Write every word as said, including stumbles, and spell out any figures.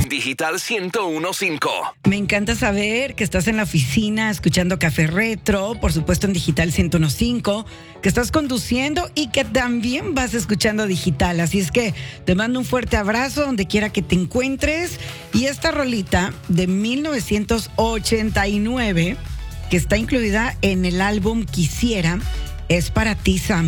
Digital ciento uno punto cinco. Me encanta saber que estás en la oficina escuchando Café Retro, por supuesto en Digital ciento uno punto cinco, que estás conduciendo y que también vas escuchando Digital. Así es que te mando un fuerte abrazo donde quiera que te encuentres. Y esta rolita de mil novecientos ochenta y nueve, que está incluida en el álbum Quisiera, es para ti, Sam.